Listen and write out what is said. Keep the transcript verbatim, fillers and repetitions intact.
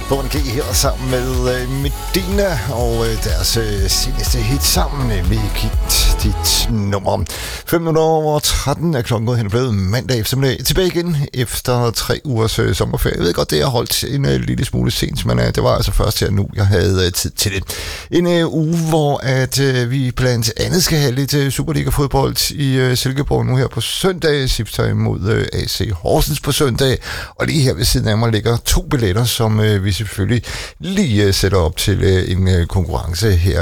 Bon G her sammen med øh, Medina og øh, deres øh, seneste hit sammen, nemlig Giv dit nummer. fem minutter over tretten er klokken gået hen og blevet mandag eftermiddag. Tilbage igen efter tre ugers øh, sommerferie. Jeg ved godt, det har holdt en øh, lille smule sent, men øh, det var altså først her nu, jeg havde øh, tid til det. En øh, uge, hvor at, øh, vi blandt andet skal have lidt øh, Superliga-fodbold i øh, Silkeborg nu her på søndag. Sip tager imod øh, A C Horsens på søndag. Og lige her ved siden af mig ligger to billetter, som øh, vi selvfølgelig lige øh, sætter op til øh, en øh, konkurrence her